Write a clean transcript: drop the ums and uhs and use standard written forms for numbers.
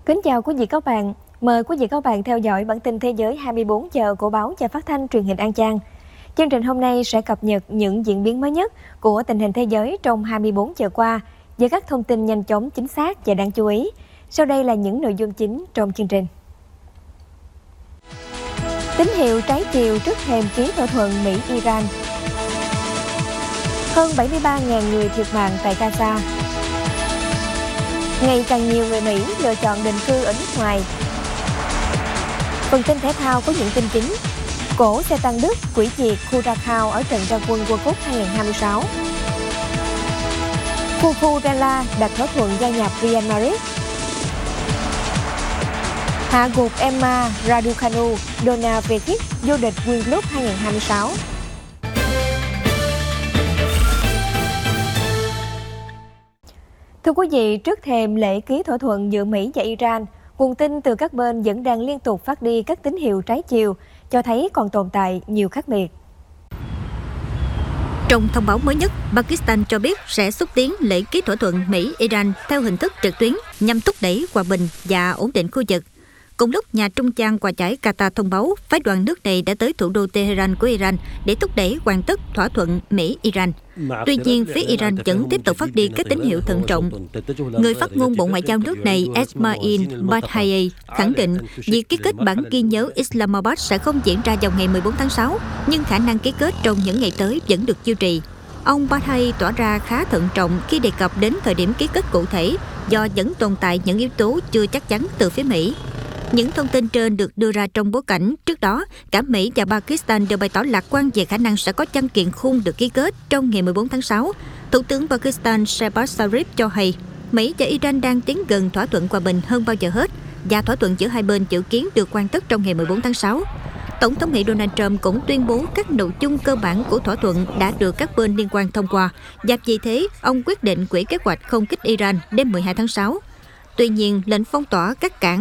Kính chào quý vị các bạn. Mời quý vị các bạn theo dõi bản tin thế giới 24 giờ của báo Đài Phát thanh Truyền hình An Giang. Chương trình hôm nay sẽ cập nhật những diễn biến mới nhất của tình hình thế giới trong 24 giờ qua với các thông tin nhanh chóng, chính xác và đáng chú ý. Sau đây là những nội dung chính trong chương trình. Tín hiệu trái chiều trước thềm ký thỏa thuận Mỹ-Iran. Hơn 73.000 người thiệt mạng tại Gaza. Ngày càng nhiều người Mỹ lựa chọn định cư ở nước ngoài. Phần tin thể thao có những tin chính. Cổ xe tăng Đức hủy diệt khu Dachau ở trận ra quân World Cup 2026. Cucurella đặt thỏa thuận gia nhập Real Madrid. Hạ gục Emma Raducanu, Donna Vekic vô địch World Cup 2026. Thưa quý vị, trước thềm lễ ký thỏa thuận giữa Mỹ và Iran, nguồn tin từ các bên vẫn đang liên tục phát đi các tín hiệu trái chiều, cho thấy còn tồn tại nhiều khác biệt. Trong thông báo mới nhất, Pakistan cho biết sẽ xúc tiến lễ ký thỏa thuận Mỹ-Iran theo hình thức trực tuyến nhằm thúc đẩy hòa bình và ổn định khu vực. Cùng lúc, nhà trung gian hòa giải Qatar thông báo phái đoàn nước này đã tới thủ đô Tehran của Iran để thúc đẩy hoàn tất thỏa thuận Mỹ-Iran. Tuy nhiên, phía Iran vẫn tiếp tục phát đi các tín hiệu thận trọng. Người phát ngôn Bộ Ngoại giao nước này Esmail Baghai khẳng định việc ký kết bản ghi nhớ Islamabad sẽ không diễn ra vào ngày 14 tháng 6, nhưng khả năng ký kết trong những ngày tới vẫn được duy trì. Ông Baghai tỏ ra khá thận trọng khi đề cập đến thời điểm ký kết cụ thể do vẫn tồn tại những yếu tố chưa chắc chắn từ phía Mỹ. Những thông tin trên được đưa ra trong bối cảnh trước đó, cả Mỹ và Pakistan đều bày tỏ lạc quan về khả năng sẽ có văn kiện khung được ký kết trong ngày 14 tháng 6. Thủ tướng Pakistan Shehbaz Sharif cho hay, Mỹ và Iran đang tiến gần thỏa thuận hòa bình hơn bao giờ hết, và thỏa thuận giữa hai bên dự kiến được hoàn tất trong ngày 14 tháng 6. Tổng thống Mỹ Donald Trump cũng tuyên bố các nội dung cơ bản của thỏa thuận đã được các bên liên quan thông qua, và vì thế, ông quyết định hủy kế hoạch không kích Iran đêm 12 tháng 6. Tuy nhiên, lệnh phong tỏa các cảng